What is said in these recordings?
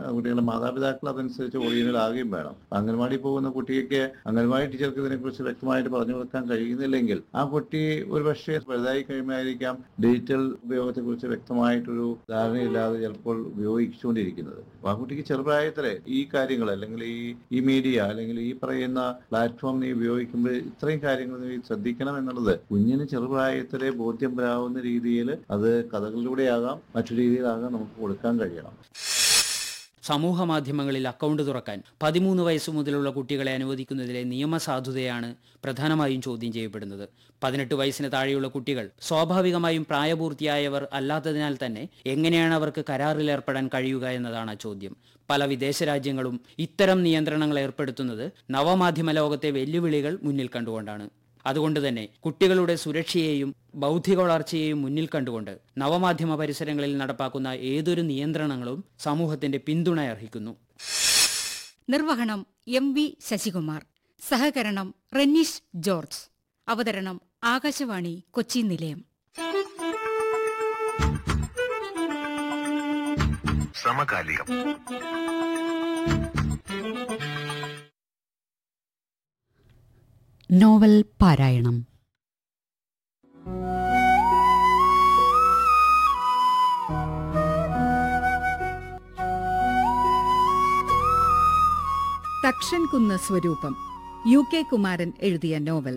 കുട്ടികളുടെ മാതാപിതാക്കൾ അതനുസരിച്ച് ഓറിയന്റഡ് ആകുകയും വേണം. അംഗൻവാടി പോകുന്ന കുട്ടിക്ക് അംഗൻവാടി ടീച്ചർക്ക് ഇതിനെക്കുറിച്ച് വ്യക്തമായിട്ട് പറഞ്ഞു കൊടുക്കാൻ കഴിയുന്നില്ലെങ്കിൽ ആ കുട്ടി ഒരുപക്ഷെ വലുതായി കഴിയുമ്പോഴായിരിക്കാം ഡിജിറ്റൽ ഉപയോഗത്തെക്കുറിച്ച് വ്യക്തമായിട്ടൊരു ധാരണയില്ലാതെ ചിലപ്പോൾ ഉപയോഗിച്ചുകൊണ്ടിരിക്കുന്നത്. അപ്പോൾ ആ കുട്ടിക്ക് ചെറുപ്രായത്തിലെ ഈ കാര്യങ്ങൾ അല്ലെങ്കിൽ ഈ മീഡിയ അല്ലെങ്കിൽ ഈ പറയുന്ന പ്ലാറ്റ്ഫോം നീ ഉപയോഗിക്കുമ്പോൾ ഇത്രയും കാര്യങ്ങൾ നീ ശ്രദ്ധിക്കണം എന്നുള്ളത് കുഞ്ഞിന് ചെറുപ്രായത്തിലെ ബോധ്യം വരാവുന്ന രീതിയിൽ അത് കഥകളിലൂടെയാകാം മറ്റു രീതിയിലാകാം നമുക്ക് കൊടുക്കാൻ കഴിയണം. സമൂഹ മാധ്യമങ്ങളിൽ അക്കൗണ്ട് തുറക്കാൻ 13 വയസ്സ് മുതലുള്ള കുട്ടികളെ അനുവദിക്കുന്നതിലെ നിയമസാധുതയാണ് പ്രധാനമായും ചോദ്യം ചെയ്യപ്പെടുന്നത്. 18 വയസ്സിന് താഴെയുള്ള കുട്ടികൾ സ്വാഭാവികമായും പ്രായപൂർത്തിയായവർ അല്ലാത്തതിനാൽ തന്നെ എങ്ങനെയാണ് അവർക്ക് കരാറിൽ ഏർപ്പെടാൻ കഴിയുക എന്നതാണ് ചോദ്യം. പല വിദേശ രാജ്യങ്ങളും ഇത്തരം നിയന്ത്രണങ്ങൾ ഏർപ്പെടുത്തുന്നത് നവമാധ്യമ ലോകത്തെ വെല്ലുവിളികൾ മുന്നിൽ കണ്ടുകൊണ്ടാണ്. അതുകൊണ്ട് തന്നെ കുട്ടികളുടെ സുരക്ഷയെയും ബൗദ്ധിക വളർച്ചയെയും മുന്നിൽ കണ്ടുകൊണ്ട് നവമാധ്യമ പരിസരങ്ങളിൽ നടപ്പാക്കുന്ന ഏതൊരു നിയന്ത്രണങ്ങളും സമൂഹത്തിന്റെ പിന്തുണ അർഹിക്കുന്നു. നിർവഹണം MV ശശികുമാർ. സഹകരണം റെനീഷ് ജോർജ്. അവതരണം ആകാശവാണി കൊച്ചി നിലയം. സമകാലികം. നോവൽ പാരായണം. തക്ഷൻകുന്ന് സ്വരൂപം, UK കുമാരൻ എഴുതിയ നോവൽ.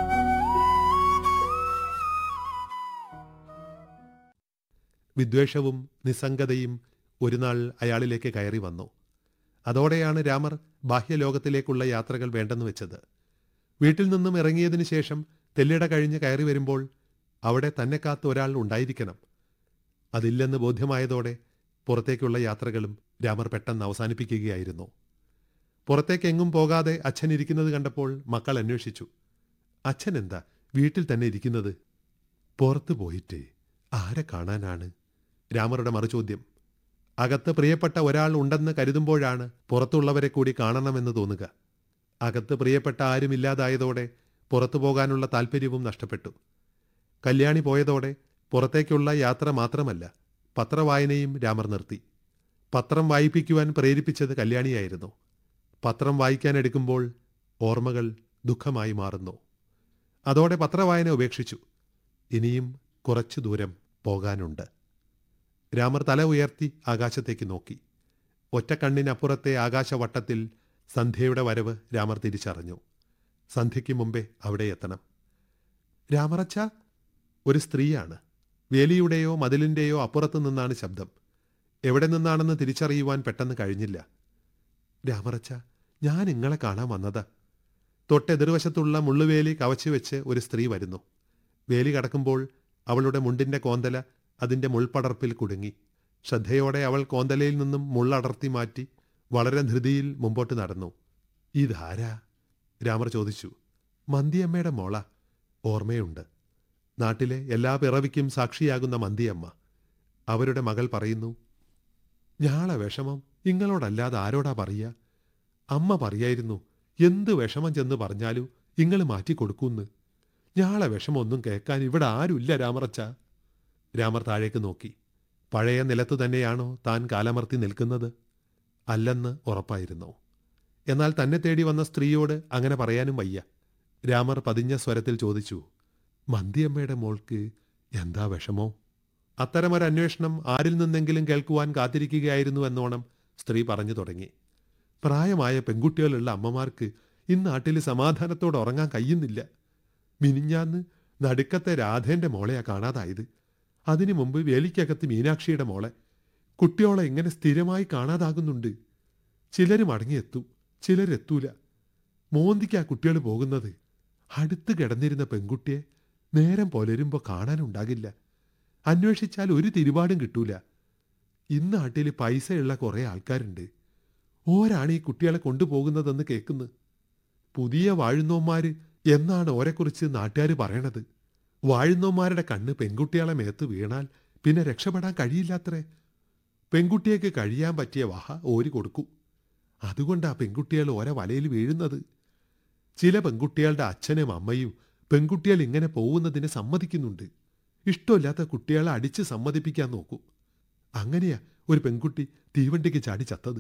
വിദ്വേഷവും നിസ്സംഗതയും ഒരുനാൾ അയാളിലേക്ക് കയറി വന്നു. അതോടെയാണ് രാമർ ബാഹ്യലോകത്തിലേക്കുള്ള യാത്രകൾ വേണ്ടെന്ന് വെച്ചത്. വീട്ടിൽ നിന്നും ഇറങ്ങിയതിനു ശേഷം തെല്ലിട കഴിഞ്ഞ് കയറി വരുമ്പോൾ അവിടെ തന്നെ കാത്ത് ഒരാൾ ഉണ്ടായിരിക്കണം. അതില്ലെന്ന് ബോധ്യമായതോടെ പുറത്തേക്കുള്ള യാത്രകളും രാമർ പെട്ടെന്ന് അവസാനിപ്പിക്കുകയായിരുന്നു. പുറത്തേക്കെങ്ങും പോകാതെ അച്ഛൻ ഇരിക്കുന്നത് കണ്ടപ്പോൾ മക്കൾ അന്വേഷിച്ചു. അച്ഛൻ എന്താ വീട്ടിൽ തന്നെ ഇരിക്കുന്നത്? പുറത്തു പോയിട്ട് ആരെ കാണാനാണ്? രാമറുടെ മറുചോദ്യം. അകത്ത് പ്രിയപ്പെട്ട ഒരാൾ ഉണ്ടെന്ന് കരുതുമ്പോഴാണ് പുറത്തുള്ളവരെ കൂടി കാണണമെന്ന് തോന്നുക. അകത്ത് പ്രിയപ്പെട്ട ആരുമില്ലാതായതോടെ പുറത്തു പോകാനുള്ള താൽപ്പര്യവും നഷ്ടപ്പെട്ടു. കല്യാണി പോയതോടെ പുറത്തേക്കുള്ള യാത്ര മാത്രമല്ല, പത്രവായനയും രാമർ നിർത്തി. പത്രം വായിപ്പിക്കുവാൻ പ്രേരിപ്പിച്ചത് കല്യാണിയായിരുന്നു. പത്രം വായിക്കാനെടുക്കുമ്പോൾ ഓർമ്മകൾ ദുഃഖമായി മാറുന്നു. അതോടെ പത്രവായന ഉപേക്ഷിച്ചു. ഇനിയും കുറച്ചു ദൂരം പോകാനുണ്ട്. രാമർ തല ഉയർത്തി ആകാശത്തേക്ക് നോക്കി. ഒറ്റക്കണ്ണിനപ്പുറത്തെ ആകാശവട്ടത്തിൽ സന്ധ്യയുടെ വരവ് രാമർ തിരിച്ചറിഞ്ഞു. സന്ധ്യയ്ക്ക് മുമ്പേ അവിടെ എത്തണം. രാമറച്ച, ഒരു സ്ത്രീയാണ്. വേലിയുടെയോ മതിലിൻ്റെയോ അപ്പുറത്തു നിന്നാണ് ശബ്ദം. എവിടെ നിന്നാണെന്ന് തിരിച്ചറിയുവാൻ പെട്ടെന്ന് കഴിഞ്ഞില്ല. രാമറച്ച, ഞാൻ നിങ്ങളെ കാണാൻ വന്നതാ. തൊട്ടെതിർവശത്തുള്ള മുള്ളുവേലി കവച്ചുവെച്ച് ഒരു സ്ത്രീ വരുന്നു. വേലി കടക്കുമ്പോൾ അവളുടെ മുണ്ടിൻ്റെ കോന്തല അതിൻ്റെ മുൾപടർപ്പിൽ കുടുങ്ങി. ശ്രദ്ധയോടെ അവൾ കോന്തലയിൽ നിന്നും മുള്ളടർത്തി മാറ്റി വളരെ ധൃതിയിൽ മുമ്പോട്ട് നടന്നു. ഇതാരാ? രാമർ ചോദിച്ചു. മന്തിയമ്മയുടെ മോള. ഓർമ്മയുണ്ട്. നാട്ടിലെ എല്ലാ പിറവിക്കും സാക്ഷിയാകുന്ന മന്തിയമ്മ. അവരുടെ മകൾ പറയുന്നു, ഞാളെ വിഷമം ഇങ്ങളോടല്ലാതെ ആരോടാ പറയുക? അമ്മ പറയായിരുന്നു, എന്ത് വിഷമം ചെന്ന് പറഞ്ഞാലും ഇങ്ങൾ മാറ്റിക്കൊടുക്കൂന്ന്. ഞാളെ വിഷമമൊന്നും കേൾക്കാൻ ഇവിടെ ആരുമില്ല രാമറച്ച. രാമർ താഴേക്ക് നോക്കി. പഴയ നിലത്തു തന്നെയാണോ താൻ കാലമർത്തി നിൽക്കുന്നത്? അല്ലെന്ന് ഉറപ്പായിരുന്നു. എന്നാൽ തന്നെ തേടി വന്ന സ്ത്രീയോട് അങ്ങനെ പറയാനും വയ്യ. രാമർ പതിഞ്ഞ സ്വരത്തിൽ ചോദിച്ചു, മന്തിയമ്മയുടെ മോൾക്ക് എന്താ വിഷമോ? അത്തരമൊരന്വേഷണം ആരിൽ നിന്നെങ്കിലും കേൾക്കുവാൻ കാത്തിരിക്കുകയായിരുന്നു എന്നോണം സ്ത്രീ പറഞ്ഞു തുടങ്ങി. പ്രായമായ പെൺകുട്ടികളുള്ള അമ്മമാർക്ക് ഇന്നാട്ടിൽ സമാധാനത്തോടെ ഉറങ്ങാൻ കഴിയുന്നില്ല. മിനിഞ്ഞാന്ന് നടുക്കത്തെ രാധേൻ്റെ മോളെയാ കാണാതായത്. അതിനു മുമ്പ് വേലിക്കകത്ത് മീനാക്ഷിയുടെ മോളെ. കുട്ടിയോളെ ഇങ്ങനെ സ്ഥിരമായി കാണാതാകുന്നുണ്ട്. ചിലർ മടങ്ങിയെത്തും, ചിലരെത്തൂല. മോന്തിക്കാ കുട്ടികൾ പോകുന്നത്. അടുത്ത് കിടന്നിരുന്ന പെൺകുട്ടിയെ നേരം പുലരുമ്പോൾ കാണാനുണ്ടാകില്ല. അന്വേഷിച്ചാൽ ഒരു തിരുപാടും കിട്ടൂല. ഇന്നാട്ടിൽ പൈസയുള്ള കുറേ ആൾക്കാരുണ്ട്. ഓരാണ് ഈ കുട്ടികളെ കൊണ്ടുപോകുന്നതെന്ന് കേൾക്കുന്നു. പുതിയ വാഴുന്നോന്മാർ എന്നാണ് ഓരെക്കുറിച്ച് നാട്ടുകാർ പറയണത്. വാഴുന്നോന്മാരുടെ കണ്ണ് പെൺകുട്ടികളെ മേത്ത് വീണാൽ പിന്നെ രക്ഷപ്പെടാൻ കഴിയില്ലാത്രേ. പെൺകുട്ടിയേക്ക് കഴിയാൻ പറ്റിയ വഹ ഓരി കൊടുക്കും. അതുകൊണ്ടാ പെൺകുട്ടികൾ ഓരോ വലയിൽ വീഴുന്നത്. ചില പെൺകുട്ടികളുടെ അച്ഛനും അമ്മയും പെൺകുട്ടികൾ ഇങ്ങനെ പോകുന്നതിന് സമ്മതിക്കുന്നുണ്ട്. ഇഷ്ടമില്ലാത്ത കുട്ടികളെ അടിച്ച് സമ്മതിപ്പിക്കാൻ നോക്കും. അങ്ങനെയാ ഒരു പെൺകുട്ടി തീവണ്ടിക്ക് ചാടി ചത്തത്.